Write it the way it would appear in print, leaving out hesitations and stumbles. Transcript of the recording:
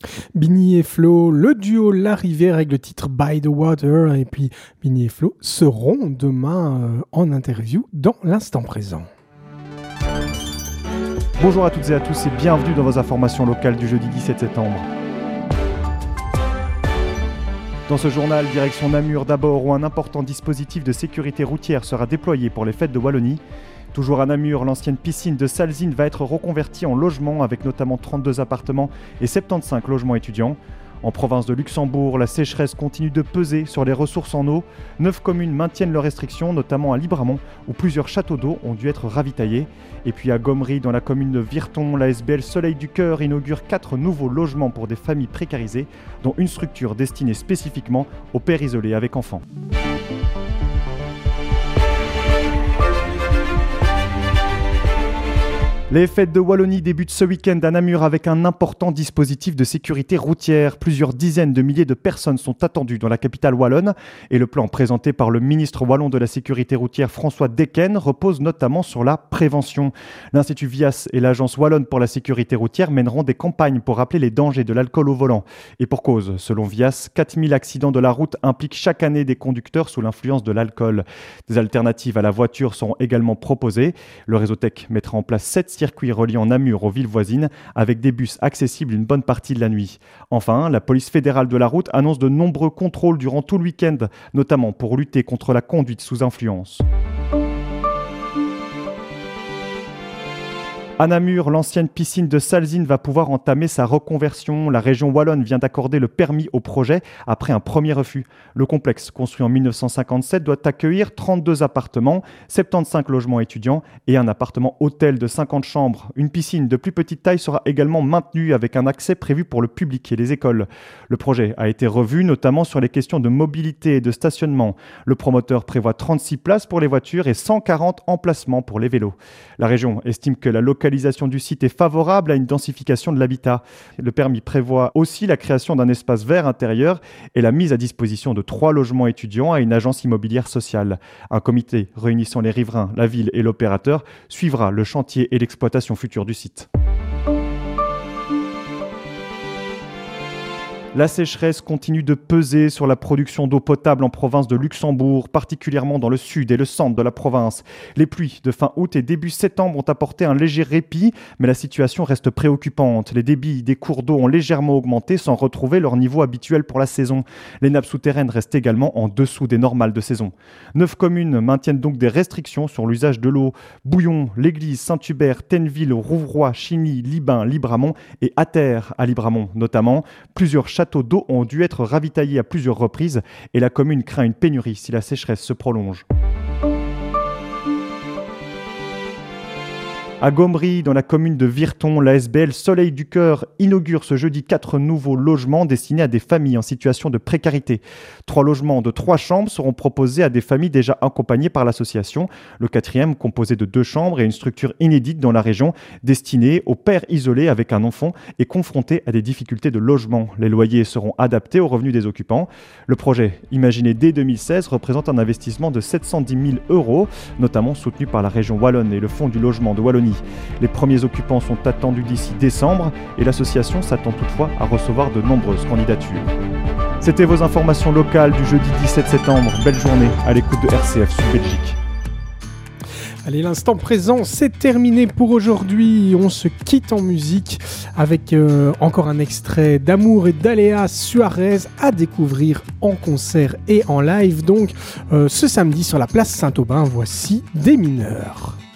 Binny et Flo, le duo La Rivière avec le titre By the Water. Et puis Binny et Flo seront demain en interview dans l'instant présent. Bonjour à toutes et à tous et bienvenue dans vos informations locales du jeudi 17 septembre. Dans ce journal, direction Namur d'abord, où un important dispositif de sécurité routière sera déployé pour les fêtes de Wallonie. Toujours à Namur, l'ancienne piscine de Salzine va être reconvertie en logement avec notamment 32 appartements et 75 logements étudiants. En province de Luxembourg, la sécheresse continue de peser sur les ressources en eau. 9 communes maintiennent leurs restrictions, notamment à Libramont, où plusieurs châteaux d'eau ont dû être ravitaillés. Et puis à Gomery, dans la commune de Virton, la SBL Soleil du Cœur inaugure 4 nouveaux logements pour des familles précarisées, dont une structure destinée spécifiquement aux pères isolés avec enfants. Les fêtes de Wallonie débutent ce week-end à Namur avec un important dispositif de sécurité routière. Plusieurs dizaines de milliers de personnes sont attendues dans la capitale wallonne et le plan présenté par le ministre wallon de la sécurité routière François Decken repose notamment sur la prévention. L'Institut Vias et l'Agence wallonne pour la sécurité routière mèneront des campagnes pour rappeler les dangers de l'alcool au volant. Et pour cause, selon Vias, 4000 accidents de la route impliquent chaque année des conducteurs sous l'influence de l'alcool. Des alternatives à la voiture seront également proposées. Le réseau Tech mettra en place 7 circuits reliant Namur aux villes voisines avec des bus accessibles une bonne partie de la nuit. Enfin, la police fédérale de la route annonce de nombreux contrôles durant tout le week-end, notamment pour lutter contre la conduite sous influence. À Namur, l'ancienne piscine de Salzine va pouvoir entamer sa reconversion. La région wallonne vient d'accorder le permis au projet après un premier refus. Le complexe, construit en 1957, doit accueillir 32 appartements, 75 logements étudiants et un appartement hôtel de 50 chambres. Une piscine de plus petite taille sera également maintenue avec un accès prévu pour le public et les écoles. Le projet a été revu, notamment sur les questions de mobilité et de stationnement. Le promoteur prévoit 36 places pour les voitures et 140 emplacements pour les vélos. La région estime que la localisation du site est favorable à une densification de l'habitat. Le permis prévoit aussi la création d'un espace vert intérieur et la mise à disposition de 3 logements étudiants à une agence immobilière sociale. Un comité réunissant les riverains, la ville et l'opérateur suivra le chantier et l'exploitation future du site. La sécheresse continue de peser sur la production d'eau potable en province de Luxembourg, particulièrement dans le sud et le centre de la province. Les pluies de fin août et début septembre ont apporté un léger répit, mais la situation reste préoccupante. Les débits des cours d'eau ont légèrement augmenté sans retrouver leur niveau habituel pour la saison. Les nappes souterraines restent également en dessous des normales de saison. 9 communes maintiennent donc des restrictions sur l'usage de l'eau. Bouillon, l'Église, Saint-Hubert, Tenneville, Rouvroy, Chigny, Libin, Libramont et Attert à Libramont notamment. Plusieurs châteaux d'eau ont dû être ravitaillés à plusieurs reprises et la commune craint une pénurie si la sécheresse se prolonge. À Gomery, dans la commune de Virton, la SBL Soleil du Cœur inaugure ce jeudi 4 nouveaux logements destinés à des familles en situation de précarité. 3 logements de 3 chambres seront proposés à des familles déjà accompagnées par l'association. Le 4e, composé de 2 chambres et une structure inédite dans la région, destinée aux pères isolés avec un enfant et confrontés à des difficultés de logement. Les loyers seront adaptés aux revenus des occupants. Le projet, imaginé dès 2016, représente un investissement de 710 000 €, notamment soutenu par la région wallonne et le Fonds du logement de Wallonie. Les premiers occupants sont attendus d'ici décembre et l'association s'attend toutefois à recevoir de nombreuses candidatures. C'était vos informations locales du jeudi 17 septembre. Belle journée à l'écoute de RCF Sud Belgique. Allez, l'instant présent, c'est terminé pour aujourd'hui. On se quitte en musique avec encore un extrait d'Amour et d'Aléa Suarez à découvrir en concert et en live. Donc, ce samedi sur la place Saint-Aubin, voici Des Mineurs.